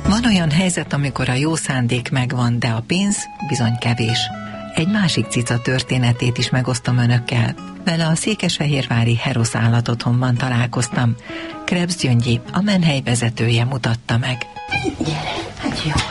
Van olyan helyzet, amikor a jó szándék megvan, de a pénz bizony kevés. Egy másik cica történetét is megosztom önökkel. Vele a székesfehérvári Herosz állatotthonban találkoztam. Krebs Gyöngyi, a menhely vezetője mutatta meg. Gyere, hát jól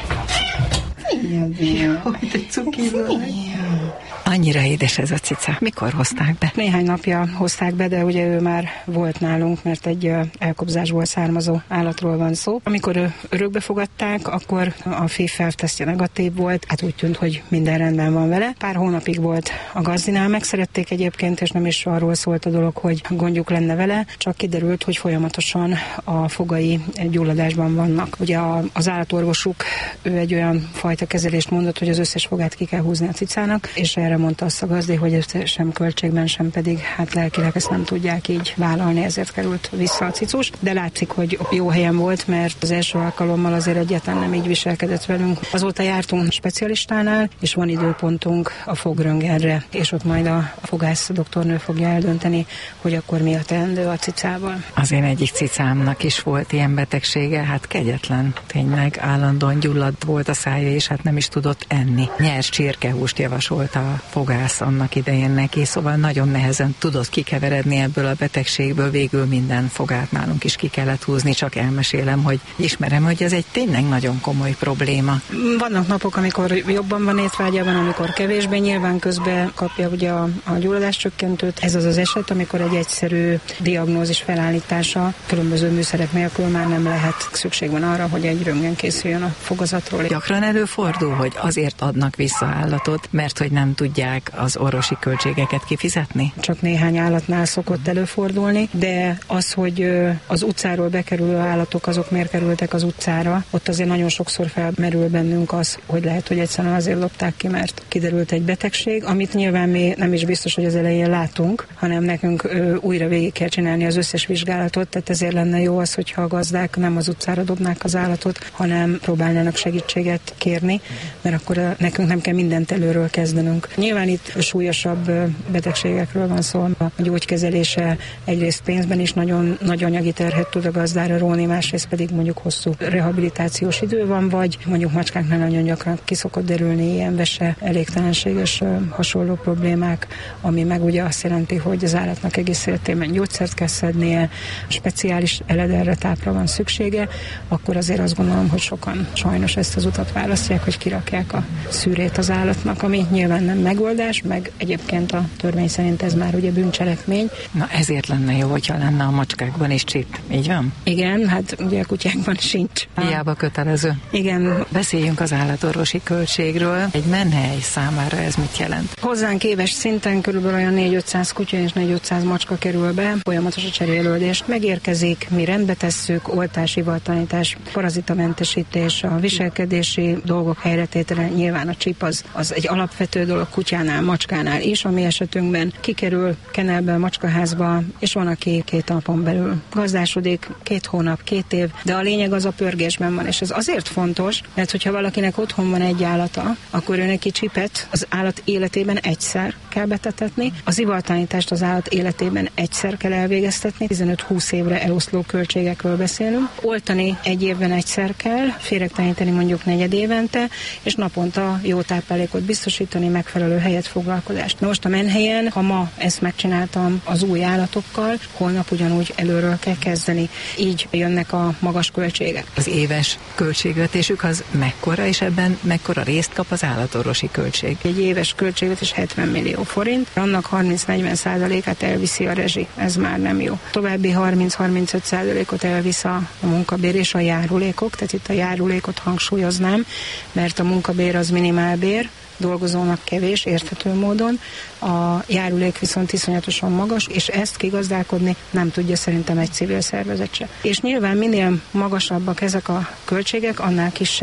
van. Jó, te cuki vagy. Annyira édes ez a cica. Mikor hozták be? Néhány napja hozták be, de ugye ő már volt nálunk, mert egy elkobzásból származó állatról van szó. Amikor örökbe fogadták, akkor a FIV feltesztje negatív volt, hát úgy tűnt, hogy minden rendben van vele. Pár hónapig volt a gazdinál, megszerették egyébként, és nem is arról szólt a dolog, hogy gondjuk lenne vele, csak kiderült, hogy folyamatosan a fogai gyulladásban vannak. Ugye az állatorvosuk, ő egy olyan fajta kezelést mondott, hogy az összes fogát ki kell húzni a cicának, és erre mondta azt a gazdi, hogy ezt sem költségben, sem pedig hát lelkileg ezt nem tudják így vállalni, ezért került vissza a cicus. De látszik, hogy jó helyen volt, mert az első alkalommal azért egyáltalán nem így viselkedett velünk. Azóta jártunk specialistánál, és van időpontunk a fogröntgenre, és ott majd a fogász doktornő fogja eldönteni, hogy akkor mi a teendő a cicával. Az én egyik cicámnak is volt ilyen betegsége, hát kegyetlen, tényleg állandóan gyulladt volt a szája, és hát nem is tudott enni. Nyers csirkehúst javasolt a fogász annak idején neki, szóval nagyon nehezen tudott kikeveredni ebből a betegségből, végül minden fogát nálunk is ki kellett húzni, csak elmesélem, hogy ismerem, hogy ez egy tényleg nagyon komoly probléma. Vannak napok, amikor jobban van étvágya, van, amikor kevésbé, nyilván közben kapja ugye a gyulladáscsökkentőt. Ez az az eset, amikor egy egyszerű diagnózis felállítása különböző műszerek nélkül már nem lehet. Szükség van arra, hogy egy röntgen készüljön a fogazatról. Gyakran előfordul, hogy azért adnak vissza állatot, mert hogy nem tudják az orvosi költségeket kifizetni? Csak néhány állatnál szokott előfordulni, de az, hogy az utcáról bekerülő állatok, azok miért kerültek az utcára, ott azért nagyon sokszor felmerül bennünk az, hogy lehet, hogy egyszerűen azért lopták ki, mert kiderült egy betegség, amit nyilván mi nem is biztos, hogy az elején látunk, hanem nekünk újra végig kell csinálni az összes vizsgálatot, tehát ezért lenne jó az, hogyha a gazdák nem az utcára dobnák az állatot, hanem próbálnának segítséget kérni, mert akkor nekünk nem kell mindent előről kezdenünk. Nyilván itt súlyosabb betegségekről van szó, a gyógykezelése egyrészt pénzben is nagyon nagy anyagi terhet tud a gazdára róni, másrészt pedig mondjuk hosszú rehabilitációs idő van, vagy mondjuk macskáknál nagyon gyakran ki szokott derülni ilyen vese elégtelenséges hasonló problémák, ami meg ugye azt jelenti, hogy az állatnak egész életében gyógyszert kell szednie, speciális elederre, tápra van szüksége, akkor azért azt gondolom, hogy sokan sajnos ezt az utat választják, hogy kirakják a szűrét az állatnak, ami nyilván nem megoldás, meg egyébként a törvény szerint ez már ugye bűncselekmény. Na ezért lenne jó, hogyha lenne a macskákban is csip, így van? Igen, hát ugye a kutyákban sincs. Hiába kötelező. Igen. Beszéljünk az állatorvosi költségről. Egy menhely számára ez mit jelent? Hozzánk éves szinten körülbelül olyan 4-500 kutya és 4-500 macska kerül be, folyamatos a cserélődés. Megérkezik, mi rendbe tesszük, oltás, ivartanítás, parazitamentesítés, a viselkedési dolgok helyretétele, nyilván a csip az egy alapvető dolog kutyánál, macskánál is, a mi esetünkben kikerül kennelbe, a macskaházba, és van, aki 2 napon belül gazdásodik, 2 hónap, 2 év, de a lényeg az a pörgésben van, és ez azért fontos, mert hogyha valakinek otthon van egy állata, akkor ő neki csipet az állat életében egyszer kell betetetni, az ivartanítást az állat életében egyszer kell elvégeztetni, 15-20 évre eloszló költségekről beszélünk, oltani 1 évben egyszer kell, féregteleníteni mondjuk 4 évente, és naponta jó táplálékot biztosítani, megfelelő helyet, foglalkozást. Na most a menhelyen, ha ma ezt megcsináltam az új állatokkal, holnap ugyanúgy előről kell kezdeni. Így jönnek a magas költségek. Az éves költségvetésük az mekkora, és ebben mekkora részt kap az állatorvosi költség? Egy éves költségvetés 70 millió forint, annak 30-40%-át elviszi a rezsi. Ez már nem jó. További 30-35%-ot elvisz a munkabér és a járulékok, tehát itt a járulékot hangsúlyoznám, mert a munkabér az minimálbér, dolgozónak kevés, érthető módon, a járulék viszont iszonyatosan magas, és ezt kigazdálkodni nem tudja szerintem egy civil szervezet se. És nyilván minél magasabbak ezek a költségek, annál kisebb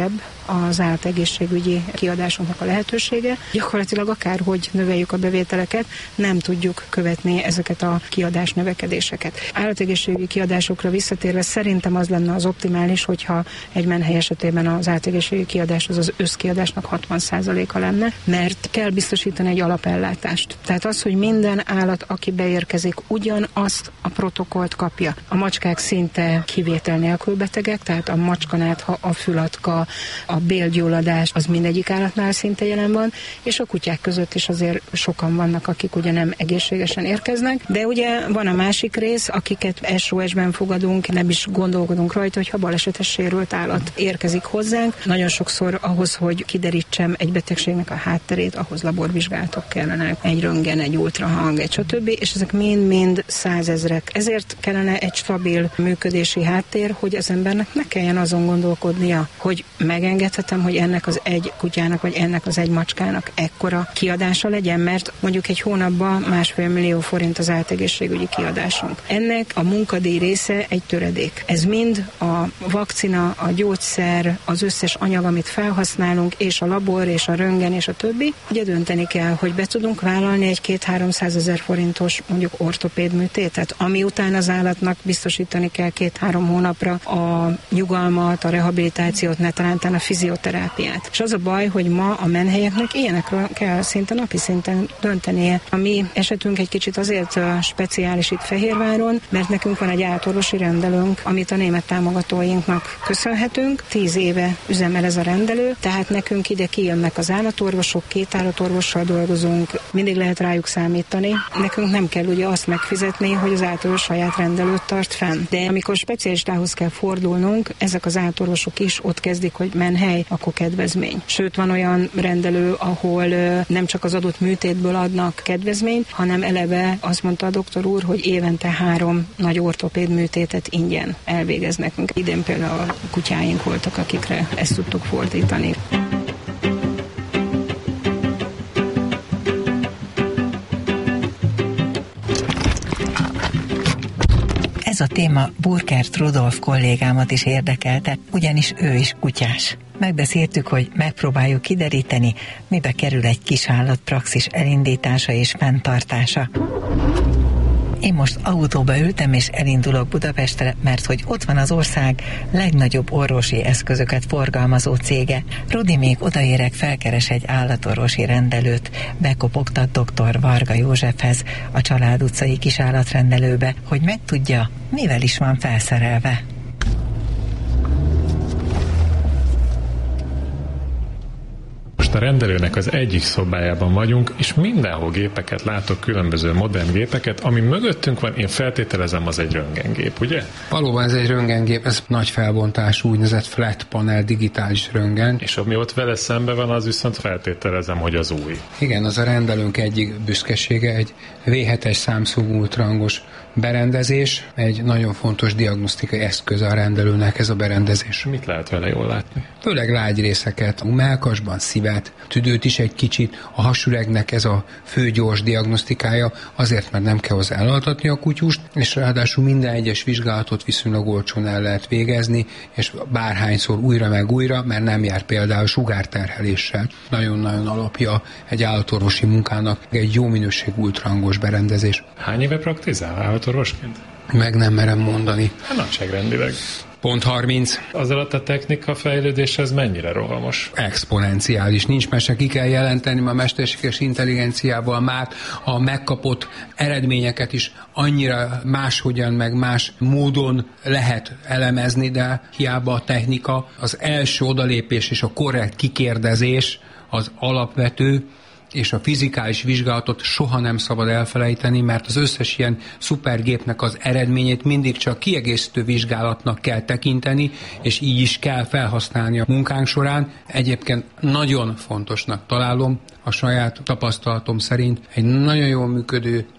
az állategészségügyi kiadásunknak a lehetősége. Gyakorlatilag akárhogy növeljük a bevételeket, nem tudjuk követni ezeket a kiadás növekedéseket. Állategészségügyi kiadásokra visszatérve szerintem az lenne az optimális, hogyha egy menhely esetében az állategészségügyi kiadás az összkiadásnak 60%-a lenne, mert kell biztosítani egy alapellátást. Tehát az, hogy minden állat, aki beérkezik, ugyanazt a protokollt kapja. A macskák szinte kivétel nélkül betegek, tehát a macskanátha, a fülatka, a bélgyulladás, az mindegyik állatnál szinte jelen van, és a kutyák között is azért sokan vannak, akik ugye nem egészségesen érkeznek, de ugye van a másik rész, akiket SOS-ben fogadunk, nem is gondolkodunk rajta, hogyha balesetes sérült állat érkezik hozzánk. Nagyon sokszor ahhoz, hogy kiderítsem egy betegségnek a hátterét, ahhoz laborvizsgálatok kellenek, egy röntgen, egy ultrahang, egy stb., és ezek mind-mind százezrek. Ezért kellene egy stabil működési háttér, hogy az embernek ne kelljen azon gondolkodnia, hogy megengedhetem, hogy ennek az egy kutyának, vagy ennek az egy macskának ekkora kiadása legyen, mert mondjuk egy hónapban 1,5 millió forint az állategészségügyi kiadásunk. Ennek a munkadíj része egy töredék. Ez mind a vakcina, a gyógyszer, az összes anyag, amit felhasználunk, és a labor, és a röntgen, és a többi. Ugye dönteni kell, hogy be tudunk vállalni egy 200-300 ezer forintos mondjuk ortopéd műtétet, ami után az állatnak biztosítani kell 2-3 hónapra a nyugalmat, a rehabilitációt, netalántán a fizioterápiát. És az a baj, hogy ma a menhelyeknek ilyenekről kell szinte napi szinten döntenie. A mi esetünk egy kicsit azért speciális itt Fehérváron, mert nekünk van egy állatorvosi rendelőnk, amit a német támogatóinknak köszönhetünk. 10 éve üzemel ez a rendelő, tehát nekünk ide kijönnek az állatorvosok, 2 állatorvossal dolgozunk, mindig lehet rájuk számítani. Nekünk nem kell ugye azt megfizetni, hogy az állatorvos saját rendelőt tart fenn. De amikor specialistához kell fordulnunk, ezek az állatorvosok is ott kezdik, hogy menhely, akkor kedvezmény. Sőt, van olyan rendelő, ahol nem csak az adott műtétből adnak kedvezményt, hanem eleve azt mondta a doktor úr, hogy évente 3 nagy ortopéd műtétet ingyen elvégeznek. Idén például a kutyáink voltak, akikre ezt tudtuk fordítani. Ez a téma Burkert Rudolf kollégámat is érdekelte, ugyanis ő is kutyás. Megbeszéltük, hogy megpróbáljuk kideríteni, mibe kerül egy kisállatpraxis elindítása és fenntartása. Én most autóba ültem és elindulok Budapestre, mert hogy ott van az ország legnagyobb orvosi eszközöket forgalmazó cége. Rudi, még odaérek, felkeres egy állatorvosi rendelőt, bekopogtat dr. Varga Józsefhez, a Család utcai kisállatrendelőbe, hogy megtudja, mivel is van felszerelve. A rendelőnek az egyik szobájában vagyunk, és mindenhol gépeket látok, különböző modern gépeket, ami mögöttünk van, én feltételezem, az egy röntgengép, ugye? Valóban ez egy röntgengép, ez nagy felbontású, úgynevezett flat panel digitális röntgen. És ami ott vele szembe van, az viszont feltételezem, hogy az új. Igen, az a rendelőnk egyik büszkesége, egy V7-es számszögű ultrahangos berendezés, egy nagyon fontos diagnosztikai eszköz a rendelőnek ez a berendezés. Mit lehet vele jól látni? Főleg lágyréseket, a mellkasban szívet, tüdőt is egy kicsit, a hasüregnek ez a fő gyors diagnosztikája, azért, mert nem kell hozzá elaltatni a kutyust, és ráadásul minden egyes vizsgálatot viszonylag olcsón el lehet végezni, és bárhányszor újra meg újra, mert nem jár például sugárterheléssel. Nagyon-nagyon alapja egy állatorvosi munkának egy jó minőségű ultrahangos berendezés. Hány éve praktizál állatorvosként? Meg nem merem mondani. Nagyságrendileg. Pont 30. Az alatt a technika fejlődés ez mennyire rohamos? Exponenciális. Nincs mese, ki kell jelenteni, a mesterséges intelligenciával már a megkapott eredményeket is annyira máshogyan, meg más módon lehet elemezni, de hiába a technika, az első odalépés és a korrekt kikérdezés az alapvető, és a fizikális vizsgálatot soha nem szabad elfelejteni, mert az összes ilyen szupergépnek az eredményét mindig csak kiegészítő vizsgálatnak kell tekinteni, és így is kell felhasználni a munkánk során. Egyébként nagyon fontosnak találom, a saját tapasztalatom szerint egy nagyon jól működő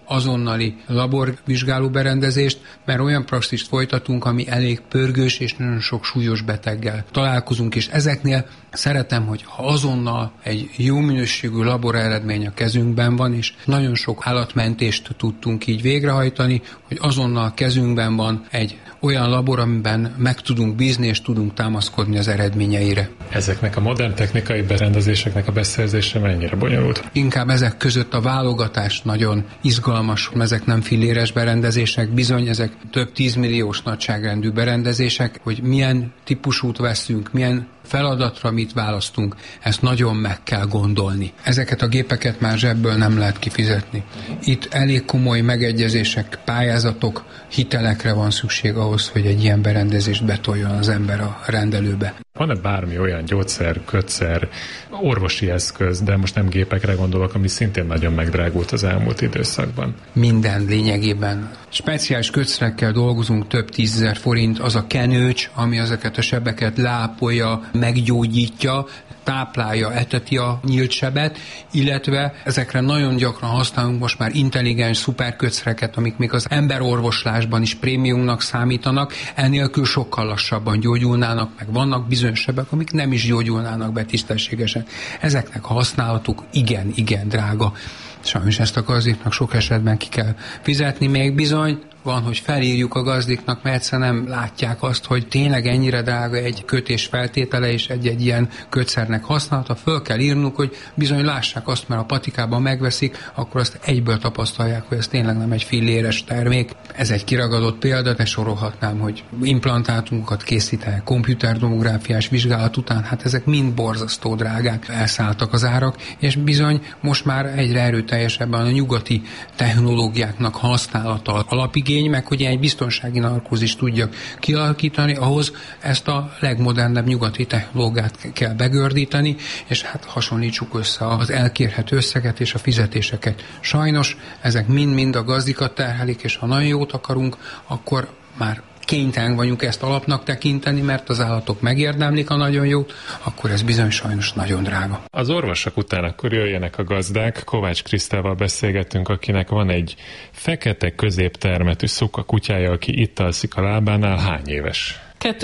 azonnali laborvizsgáló berendezést, mert olyan praxist folytatunk, ami elég pörgős és nagyon sok súlyos beteggel találkozunk, és ezeknél szeretem, hogy ha azonnal egy jó minőségű labor eredmény a kezünkben van, és nagyon sok állatmentést tudtunk így végrehajtani, hogy azonnal kezünkben van egy olyan labor, amiben meg tudunk bízni, és tudunk támaszkodni az eredményeire. Ezeknek a modern technikai berendezéseknek a beszerzése mennyire bonyolult? Inkább ezek között a válogatás nagyon izgalmas, ezek nem filléres berendezések, bizony ezek több 10 milliós nagyságrendű berendezések, hogy milyen típusút veszünk, milyen feladatra mit választunk, ezt nagyon meg kell gondolni. Ezeket a gépeket már zsebből nem lehet kifizetni. Itt elég komoly megegyezések, pályázatok, hitelekre van szükség ahhoz, hogy egy ilyen berendezést betoljon az ember a rendelőbe. Van-e bármi olyan gyógyszer, kötszer, orvosi eszköz, de most nem gépekre gondolok, ami szintén nagyon megdrágult az elmúlt időszakban? Minden lényegében. Speciális kötszerekkel dolgozunk, több 10 000 forint, az a kenőcs, ami ezeket a sebeket lápolja, meggyógyítja, táplálja, eteti a nyílt sebet, illetve ezekre nagyon gyakran használunk most már intelligens szuperkötszereket, amik még az emberorvoslásban is prémiumnak számítanak, enélkül sokkal lassabban gyógyulnának, meg vannak bizonyos sebek, amik nem is gyógyulnának be tisztességesen. Ezeknek a használatuk igen drága. Sajnos ezt a gazdiknak sok esetben ki kell fizetni, még bizony van, hogy felírjuk a gazdiknak, mert egyszerűen nem látják azt, hogy tényleg ennyire drága egy kötés feltétele és egy ilyen kötszernek használata. Föl kell írnunk, hogy bizony lássák azt, mert a patikában megveszik, akkor azt egyből tapasztalják, hogy ez tényleg nem egy filléres termék. Ez egy kiragadott példa, de sorolhatnám, hogy implantátumokat készítenek komputertomográfiás vizsgálat után, hát ezek mind borzasztó drágák, elszálltak az árak, és bizony most már egyre erőteljesebben a nyugati technológiáknak használata alapigény, meg hogy egy biztonsági narkózist tudjak kialakítani, ahhoz ezt a legmodernebb nyugati technológiát kell begördíteni, és hát hasonlítsuk össze az elkérhető összeget és a fizetéseket. Sajnos ezek mind-mind a gazdikat terhelik, és ha nagyon jót akarunk, akkor már kénytelen vagyunk ezt alapnak tekinteni, mert az állatok megérdemlik a nagyon jót, akkor ez bizony sajnos nagyon drága. Az orvosok után akkor jöjjenek a gazdák. Kovács Krisztával beszélgettünk, akinek van egy fekete középtermetű szuka kutyája, aki itt alszik a lábánál. Hány éves?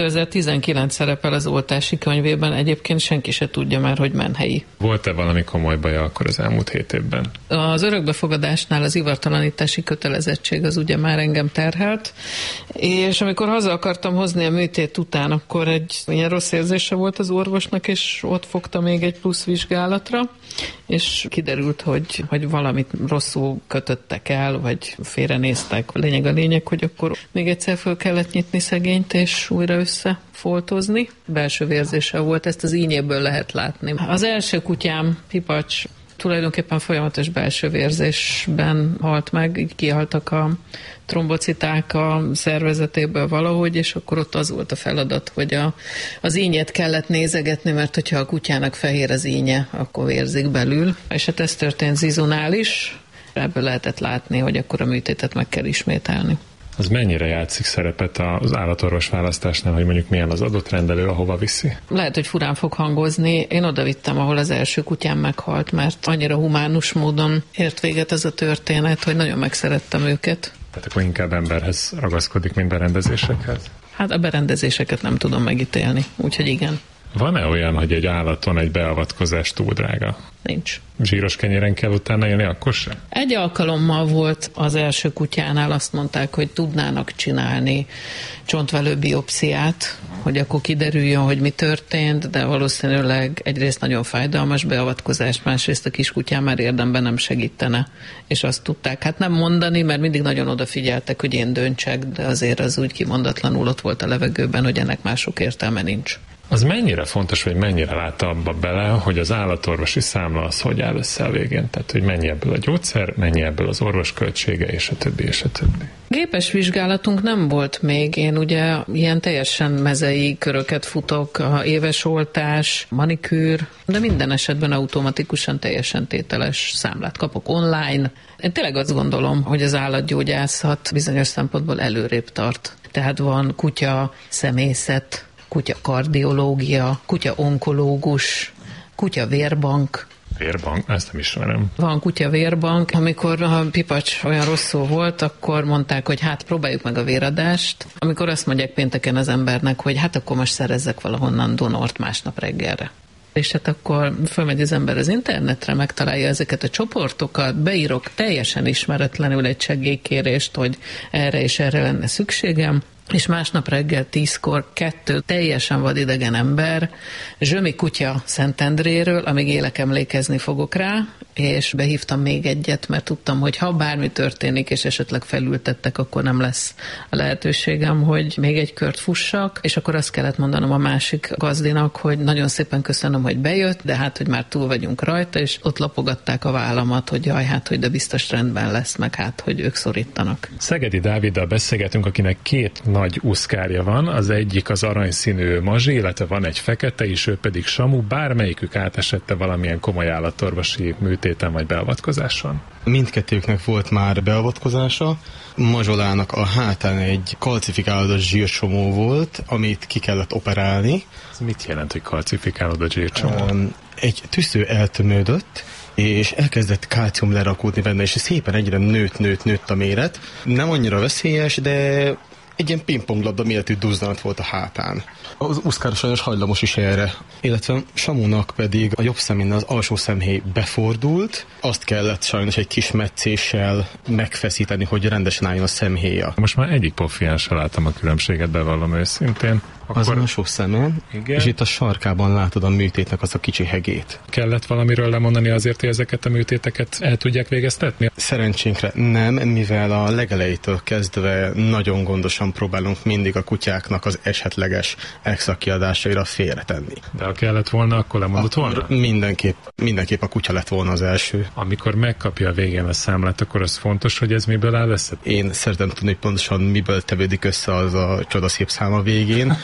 2019 szerepel az oltási könyvében, egyébként senki se tudja már, hogy menhelyi. Volt-e valami komoly baja akkor az elmúlt 7 évben? Az örökbefogadásnál az ivartalanítási kötelezettség az ugye már engem terhelt, és amikor haza akartam hozni a műtét után, akkor egy ilyen rossz érzése volt az orvosnak, és ott fogta még egy plusz vizsgálatra, és kiderült, hogy valamit rosszul kötöttek el, vagy félrenéztek. A lényeg, hogy akkor még egyszer föl kellett nyitni szegényt, és újra összefoltozni. Belső vérzése volt, ezt az ínyéből lehet látni. Az első kutyám, Pipacs, tulajdonképpen folyamatos belső vérzésben halt meg, így kihaltak a trombociták a szervezetéből valahogy, és akkor ott az volt a feladat, hogy az ínyét kellett nézegetni, mert hogyha a kutyának fehér az ínye, akkor vérzik belül. És hát ez történt Zizunál is, ebből lehetett látni, hogy akkor a műtétet meg kell ismételni. Az mennyire játszik szerepet az állatorvos választásnál, hogy mondjuk milyen az adott rendelő, ahova viszi? Lehet, hogy furán fog hangozni. Én oda vittem, ahol az első kutyám meghalt, mert annyira humánus módon ért véget ez a történet, hogy nagyon megszerettem őket. Tehát akkor inkább emberhez ragaszkodik, mint berendezésekhez? Hát a berendezéseket nem tudom megítélni, úgyhogy igen. Van-e olyan, hogy egy állaton egy beavatkozás túl drága? Nincs. Zsíros kenyéren kell utána élni, akkor sem? Egy alkalommal volt az első kutyánál, azt mondták, hogy tudnának csinálni csontvelő biopsziát, hogy akkor kiderüljön, hogy mi történt, de valószínűleg egyrészt nagyon fájdalmas beavatkozás, másrészt a kiskutyám már érdemben nem segítene. És azt tudták hát nem mondani, mert mindig nagyon odafigyeltek, hogy én döntsek, de azért az úgy kimondatlanul ott volt a levegőben, hogy ennek mások értelme nincs. Az mennyire fontos, vagy mennyire lát abba bele, hogy az állatorvosi számla az hogy áll össze a végén? Tehát, hogy mennyi ebből a gyógyszer, mennyi ebből az orvos költsége, és a többi, és a többi. Gépes vizsgálatunk nem volt még. Én ugye ilyen teljesen mezei köröket futok, a éves oltás, manikűr, de minden esetben automatikusan teljesen tételes számlát kapok online. Én tényleg azt gondolom, hogy az állatgyógyászat bizonyos szempontból előrébb tart. Tehát van kutya szemészet, kutya kardiológia, kutya onkológus, kutya vérbank. Vérbank? Ezt nem ismerem. Van kutya vérbank. Amikor a Pipacs olyan rosszul volt, akkor mondták, hogy hát próbáljuk meg a véradást. Amikor azt mondják pénteken az embernek, hogy hát akkor most szerezzek valahonnan donort másnap reggelre. És hát akkor fölmegy az ember az internetre, megtalálja ezeket a csoportokat, beírok teljesen ismeretlenül egy segélykérést, hogy erre és erre lenne szükségem, és másnap reggel 10-kor 2 teljesen vadidegen ember, zsömi kutya Szentendréről, amíg élek, emlékezni fogok rá, és behívtam még egyet, mert tudtam, hogy ha bármi történik, és esetleg felültettek, akkor nem lesz a lehetőségem, hogy még egy kört fussak, és akkor azt kellett mondanom a másik gazdinak, hogy nagyon szépen köszönöm, hogy bejött, de hát, hogy már túl vagyunk rajta, és ott lapogatták a vállamat, hogy jaj, hát, hogy de biztos rendben lesz, meg hát, hogy ők szorítanak. Szegedi Dáviddal beszélgetünk, akinek 2 nagy uszkárja van, az egyik az aranyszínű Mazsi, illetve van egy fekete is, ő pedig Samu. Bármelyikük átesette valamilyen komoly állatorvosi műtéten vagy beavatkozáson? Mindkettőknek volt már beavatkozása. Mazsolának a hátán egy kalcifikálódott zsírcsomó volt, amit ki kellett operálni. Ez mit jelent, hogy kalcifikálódott zsírcsomó? Egy tüsző eltömődött, és elkezdett kálcium lerakódni benne, és szépen egyre nőtt a méret. Nem annyira veszélyes, de egy ilyen pingponglabda méretű duzzanat volt a hátán. Az uszkár sajnos hajlamos is erre. Illetve Samunak pedig a jobb szemén az alsó szemhéj befordult, azt kellett sajnos egy kis metszéssel megfeszíteni, hogy rendesen álljon a szemhéja. Most már egyik poffián se láttam a különbséget, bevallom őszintén. Az alsó szemen, igen. És itt a sarkában látod a műtétnek az a kicsi hegét. Kellett valamiről lemondani azért, hogy ezeket a műtéteket el tudják végeztetni? Szerencsénkre nem, mivel a legelejétől kezdve nagyon gondosan próbálunk mindig a kutyáknak az esetleges extra kiadásaira félretenni. De ha kellett volna, akkor lemondott volna? Mindenképp a kutya lett volna az első. Amikor megkapja a végén a számlát, akkor az fontos, hogy ez miből áll össze? Én szeretem tudni, hogy pontosan miből tevődik össze az a csodaszép szám a végén.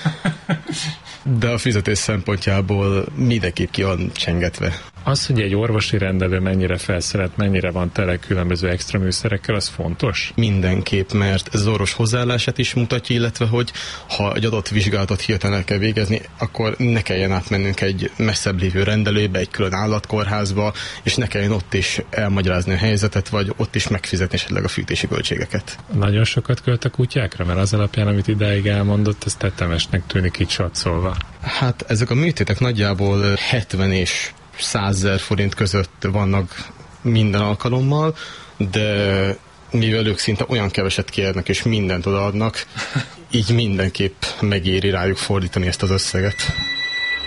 De a fizetés szempontjából mindenképp ki van csengetve. Az, hogy egy orvosi rendelő mennyire felszerelt, mennyire van tele különböző extra műszerekkel, az fontos? Mindenképp, mert ez az orvos hozzáállását is mutatja, illetve hogy ha egy adott vizsgálatot hirtelen el kell végezni, akkor ne kelljen átmennünk egy messzebb lévő rendelőbe, egy külön állatkórházba, és ne kelljen ott is elmagyarázni a helyzetet, vagy ott is megfizetni esetleg a fűtési költségeket. Nagyon sokat költ a kutyákra, mert az alapján, amit idáig elmondott, ez tetemesnek tűnik így satszolva. Hát ezek a műtétek nagyjából 70 és 100 000 forint között vannak minden alkalommal, de mivel ők szinte olyan keveset kérnek és mindent odaadnak, így mindenképp megéri rájuk fordítani ezt az összeget.